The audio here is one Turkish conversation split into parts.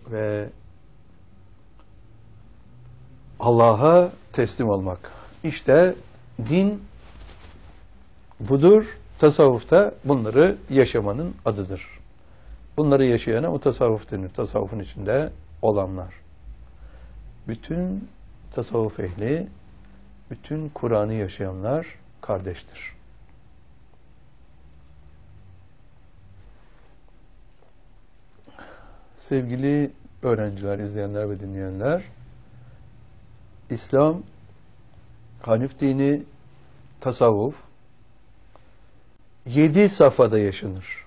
ve Allah'a teslim olmak. İşte din budur. Tasavvufta bunları yaşamanın adıdır. Bunları yaşayana o tasavvuf denir. Tasavvufun içinde olanlar. Bütün tasavvuf ehli, bütün Kur'an'ı yaşayanlar kardeştir. Sevgili öğrenciler, izleyenler ve dinleyenler, İslam, Hanif dini, tasavvuf 7 safhada yaşanır.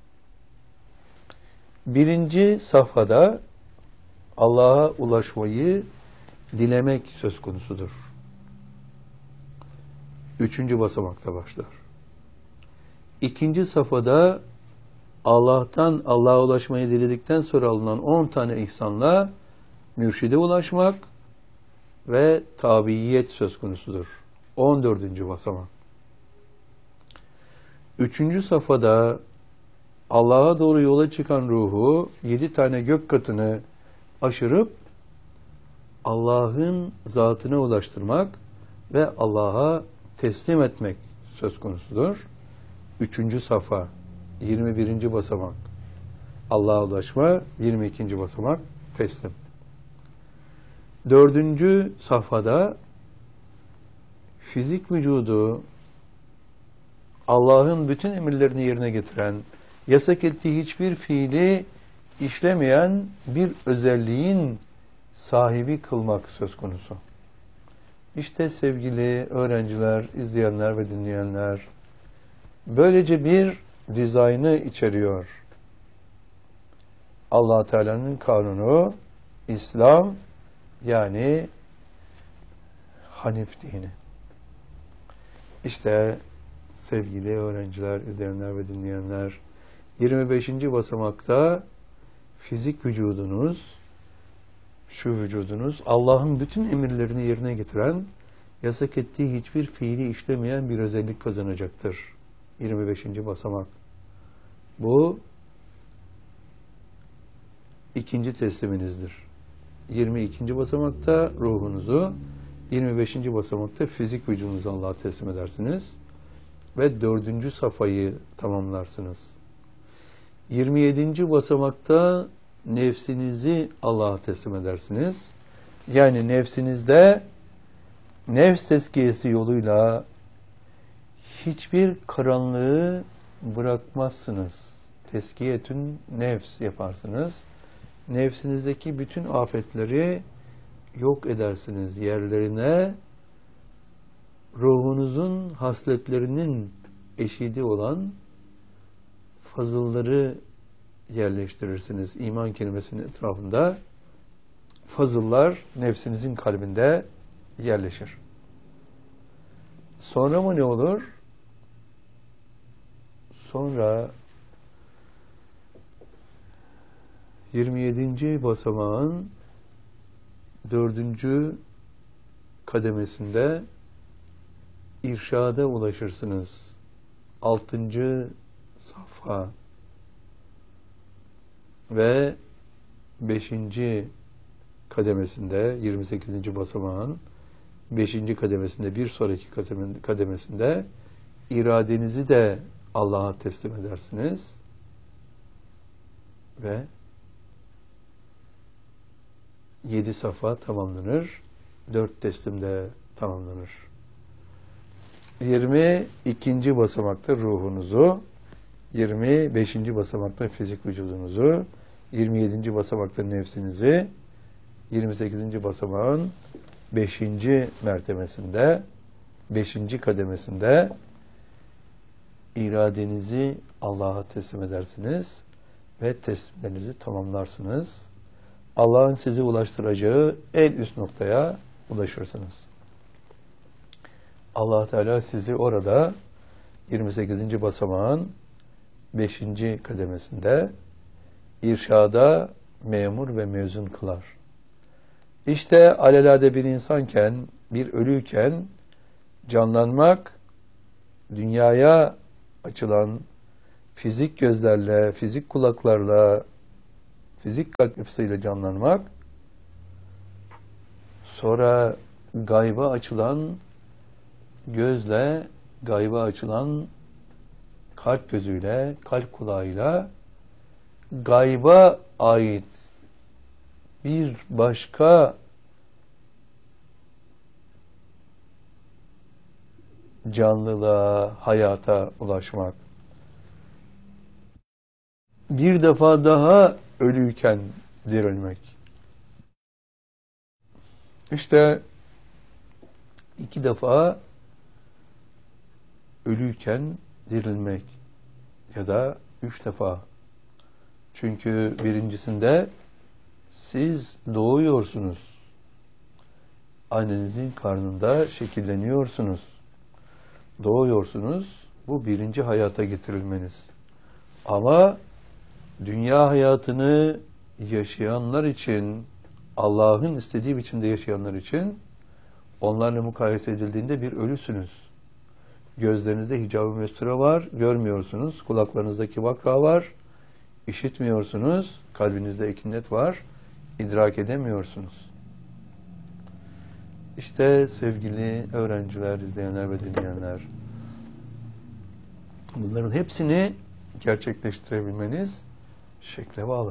Birinci safhada Allah'a ulaşmayı dilemek söz konusudur. 3. basamakta başlar. İkinci safhada Allah'tan Allah'a ulaşmayı diledikten sonra alınan 10 tane ihsanla mürşide ulaşmak ve tabiiyet söz konusudur. 14. basamak. 3. safhada Allah'a doğru yola çıkan ruhu 7 tane gök katını aşırıp Allah'ın zatına ulaştırmak ve Allah'a teslim etmek söz konusudur. 3. safha, 21. basamak Allah'a ulaşma, 22. basamak teslim. 4. safhada fizik vücudu Allah'ın bütün emirlerini yerine getiren, yasak ettiği hiçbir fiili işlemeyen bir özelliğin sahibi kılmak söz konusu. İşte sevgili öğrenciler, izleyenler ve dinleyenler, böylece bir dizaynı içeriyor. Allah Teala'nın kanunu, İslam, yani Hanif dini. İşte sevgili öğrenciler, izleyenler ve dinleyenler, 25. basamakta fizik vücudunuz, şu vücudunuz, Allah'ın bütün emirlerini yerine getiren, yasak ettiği hiçbir fiili işlemeyen bir özellik kazanacaktır. 25. basamak. Bu ikinci tesliminizdir. 22. basamakta ruhunuzu, 25. basamakta fizik vücudunuzu Allah'a teslim edersiniz ve 4. safhayı tamamlarsınız. 27. basamakta nefsinizi Allah'a teslim edersiniz. Yani nefsinizde nefs tezkiyesi yoluyla hiçbir karanlığı bırakmazsınız. Tezkiyetün nefs yaparsınız. Nefsinizdeki bütün afetleri yok edersiniz. Yerlerine ruhunuzun hasletlerinin eşidi olan fazılları yerleştirirsiniz. İman kelimesinin etrafında fazıllar nefsinizin kalbinde yerleşir. Sonra mı ne olur? Sonra 27. basamağın 4. kademesinde irşada ulaşırsınız. 6. safha ve 5. kademesinde, 28. basamağın 5. kademesinde, bir sonraki kademesinde iradenizi de Allah'a teslim edersiniz ve 7 safha tamamlanır, 4 teslim de tamamlanır. 22. basamakta ruhunuzu, 25. basamakta fizik vücudunuzu, 27. basamakta nefsinizi, 28. basamağın 5. mertebesinde, 5. kademesinde iradenizi Allah'a teslim edersiniz ve teslimlerinizi tamamlarsınız. Allah'ın sizi ulaştıracağı en üst noktaya ulaşırsınız. Allah Teala sizi orada 28. basamağın 5. kademesinde irşada memur ve mezun kılar. İşte alelade bir insanken, bir ölüyken canlanmak, dünyaya açılan fizik gözlerle, fizik kulaklarla fizik kalp nefesiyle canlanmak, sonra gayba açılan gözle, gayba açılan kalp gözüyle, kalp kulağıyla gayba ait bir başka canlılığa, hayata ulaşmak. Bir defa daha ölüyken dirilmek. İşte 2 defa ölüyken dirilmek ya da 3 defa. Çünkü birincisinde siz doğuyorsunuz. Annenizin karnında şekilleniyorsunuz. Doğuyorsunuz. Bu birinci hayata getirilmeniz. Ama dünya hayatını yaşayanlar için, Allah'ın istediği biçimde yaşayanlar için onlarla mukayese edildiğinde bir ölüsünüz. Gözlerinizde hicab-ı mesture var, görmüyorsunuz. Kulaklarınızdaki vakra var, işitmiyorsunuz. Kalbinizde ekinnet var, idrak edemiyorsunuz. İşte sevgili öğrenciler, izleyenler ve dinleyenler, bunların hepsini gerçekleştirebilmeniz şekle bağlı.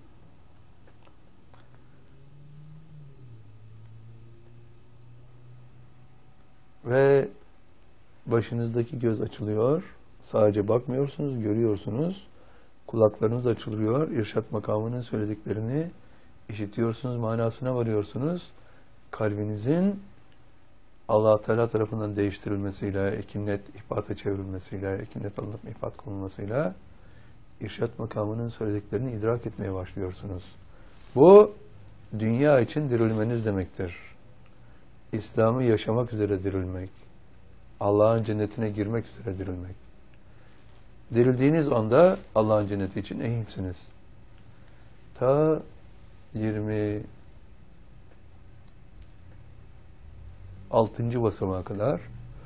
Ve başınızdaki göz açılıyor. Sadece bakmıyorsunuz, görüyorsunuz. Kulaklarınız açılıyor. İrşad makamının söylediklerini işitiyorsunuz, manasına varıyorsunuz. Kalbinizin Allah-u Teala tarafından değiştirilmesiyle, ekinnet ihbata çevrilmesiyle, ekinnet alınıp ihbat konulmasıyla irşad makamının söylediklerini idrak etmeye başlıyorsunuz. Bu dünya için dirilmeniz demektir. İslam'ı yaşamak üzere dirilmek, Allah'ın cennetine girmek üzere dirilmek. Dirildiğiniz anda Allah'ın cenneti için ehilsiniz. Ta 26. basamağa kadar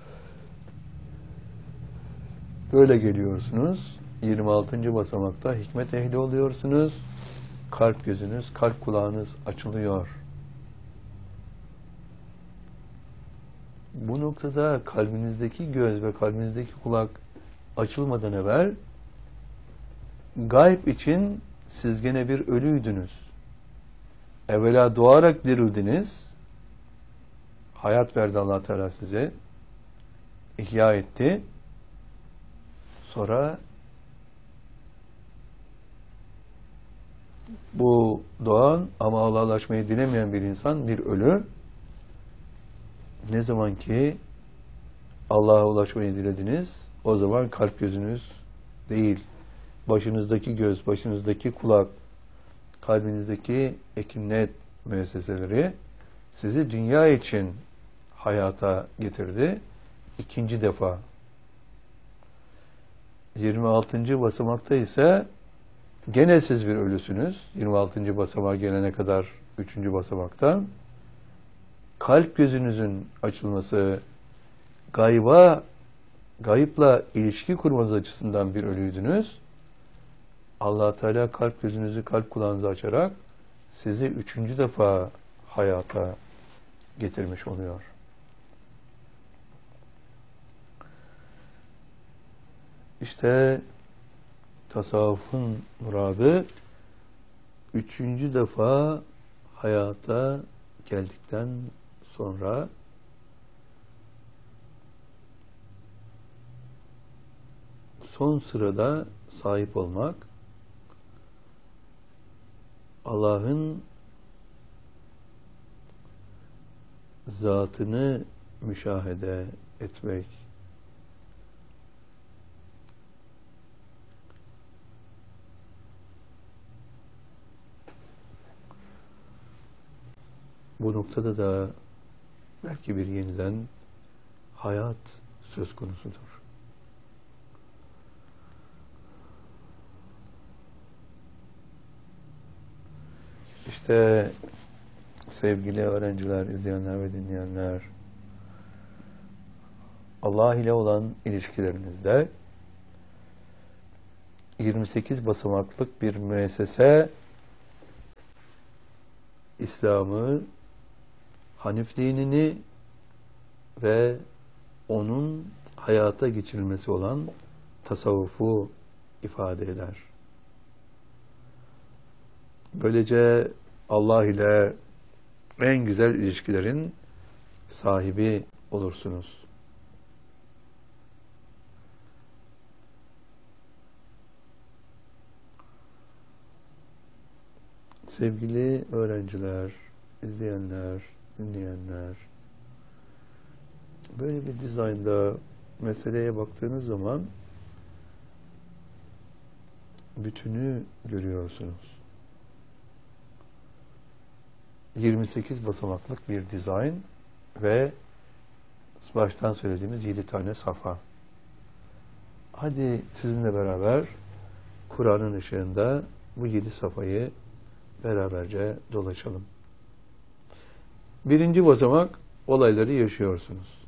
böyle geliyorsunuz. 26. basamakta hikmet ehli oluyorsunuz. Kalp gözünüz, kalp kulağınız açılıyor. Bu noktada kalbinizdeki göz ve kalbinizdeki kulak açılmadan evvel gayb için siz gene bir ölüydünüz. Evvela doğarak dirildiniz. Hayat verdi Allah Teala size. İhya etti. Sonra bu doğan ama Allah'a ulaşmayı dilemeyen bir insan, bir ölü. Ne zaman ki Allah'a ulaşmayı dilediniz, o zaman kalp gözünüz değil, başınızdaki göz, başınızdaki kulak, kalbinizdeki ekinnet müesseseleri sizi dünya için hayata getirdi. 2. defa. 26. basamakta ise gene siz bir ölüsünüz. 26. basamağa gelene kadar 3. basamaktan kalp gözünüzün açılması, gayıpla ilişki kurmanız açısından bir ölüydünüz. Allah Teala kalp gözünüzü, kalp kulağınızı açarak sizi 3. defa hayata getirmiş oluyor. İşte tasavvufun muradı 3. defa hayata geldikten sonra son sırada sahip olmak, Allah'ın zatını müşahede etmek, bu noktada da belki bir yeniden hayat söz konusudur. İşte sevgili öğrenciler, izleyenler ve dinleyenler, Allah ile olan ilişkilerinizde 28 basamaklık bir müessese İslam'ı, Hanif dinini ve onun hayata geçirilmesi olan tasavvufu ifade eder. Böylece Allah ile en güzel ilişkilerin sahibi olursunuz. Sevgili öğrenciler, izleyenler, dinleyenler, böyle bir dizaynda meseleye baktığınız zaman bütünü görüyorsunuz. 28 basamaklık bir dizayn ve baştan söylediğimiz 7 tane safa. Hadi sizinle beraber Kur'an'ın ışığında bu 7 safayı beraberce dolaşalım. Birinci basamak, olayları yaşıyorsunuz.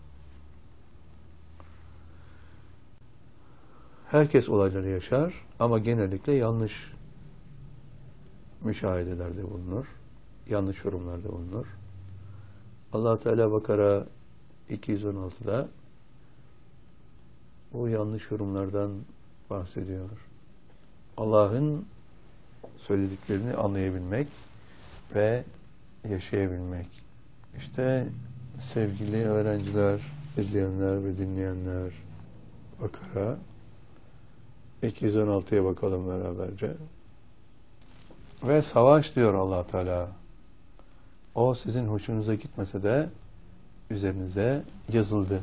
Herkes olayları yaşar ama genellikle yanlış müşahedelerde bulunur. Yanlış yorumlarda bulunur. Allah Teala Bakara 216'da bu yanlış yorumlardan bahsediyor. Allah'ın söylediklerini anlayabilmek ve yaşayabilmek. İşte sevgili öğrenciler, izleyenler ve dinleyenler, Bakara 216'ya bakalım beraberce. Ve savaş diyor Allah Teala. O sizin hoşunuza gitmese de üzerinize yazıldı.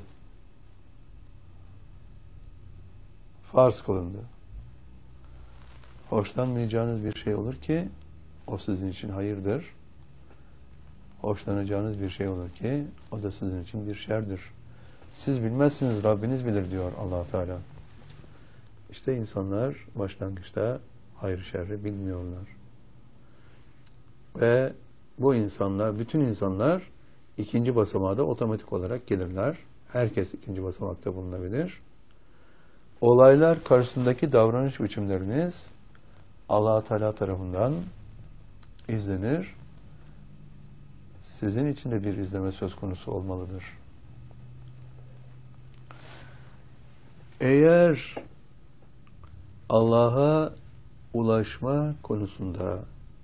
Farz kılındı. Hoşlanmayacağınız bir şey olur ki o sizin için hayırdır. Hoşlanacağınız bir şey olur ki o da sizin için bir şerdir. Siz bilmezsiniz, Rabbiniz bilir diyor Allah Teala. İşte insanlar başlangıçta hayır şerri bilmiyorlar. Ve bu insanlar, bütün insanlar ikinci basamağa da otomatik olarak gelirler. Herkes ikinci basamakta bulunabilir. Olaylar karşısındaki davranış biçimleriniz Allah Teala tarafından izlenir. Sizin için de bir izleme söz konusu olmalıdır. Eğer Allah'a ulaşma konusunda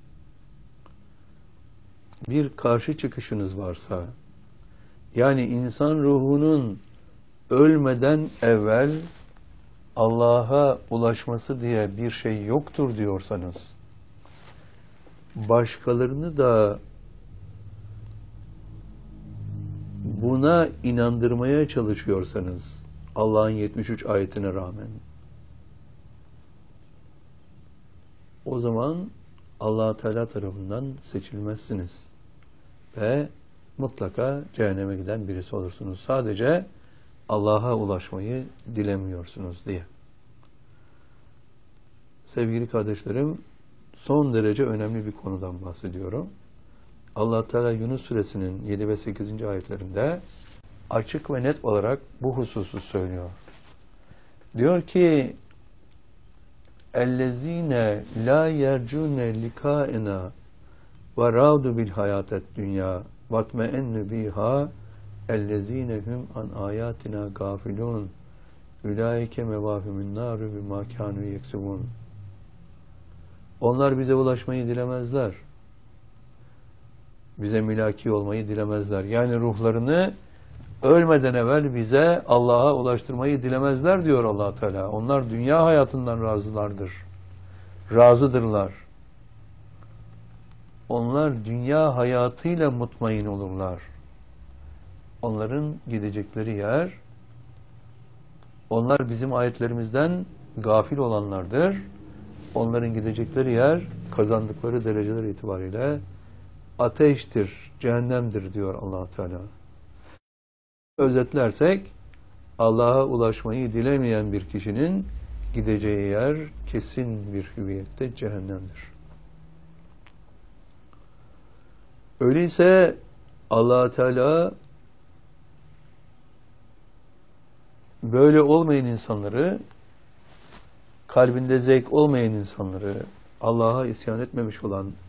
bir karşı çıkışınız varsa, yani insan ruhunun ölmeden evvel Allah'a ulaşması diye bir şey yoktur diyorsanız, başkalarını da buna inandırmaya çalışıyorsanız, Allah'ın 73 ayetine rağmen, o zaman Allah Teala tarafından seçilmezsiniz ve mutlaka cehenneme giden birisi olursunuz. Sadece Allah'a ulaşmayı dilemiyorsunuz diye. Sevgili kardeşlerim, son derece önemli bir konudan bahsediyorum. Allah Teala Yunus suresinin 7 ve 8. ayetlerinde açık ve net olarak bu hususu söylüyor. Diyor ki اَلَّذ۪ينَ لَا يَرْجُونَ لِكَائِنَا وَرَاضُ بِالْحَيَاةَ الدُّنْيَا وَاتْمَئَنُّ بِهَا اَلَّذ۪ينَ هُمْ عَنْ آيَاتِنَا غَافِلُونَ اُولَٰئِكَ مَوَاهُمُ النَّارُ بِمَا كَانُوا يَكْسِبُونَ. Onlar bize ulaşmayı dilemezler. Bize mülaki olmayı dilemezler. Yani ruhlarını ölmeden evvel bize Allah'a ulaştırmayı dilemezler diyor Allah Teala. Onlar dünya hayatından razıdırlar. Onlar dünya hayatıyla mutmain olurlar. Onların gidecekleri yer, onlar bizim ayetlerimizden gafil olanlardır. Onların gidecekleri yer, kazandıkları dereceler itibariyle ateştir, cehennemdir diyor Allah Teala. Özetlersek, Allah'a ulaşmayı dilemeyen bir kişinin gideceği yer kesin bir hüviyette cehennemdir. Öyleyse Allah Teala böyle olmayan insanları, kalbinde zevk olmayan insanları, Allah'a isyan etmemiş olan